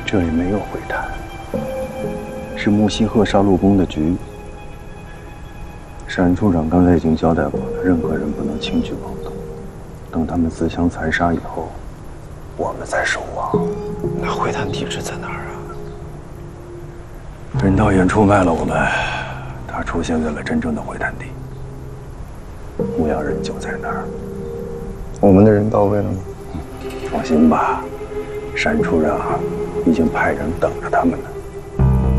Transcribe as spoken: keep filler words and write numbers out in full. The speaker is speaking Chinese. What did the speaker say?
这里没有会谈，是木西鹤杀戮宫的局。单处长刚才已经交代过了，任何人不能轻举妄动。等他们自相残杀以后，我们再守望。 那会谈地址在哪儿啊？ 任导演出卖了我们，他出现在了真正的会谈地。牧羊人就在那儿。 我们的人到位了吗？ 放心吧，单处长已经派人等着他们呢。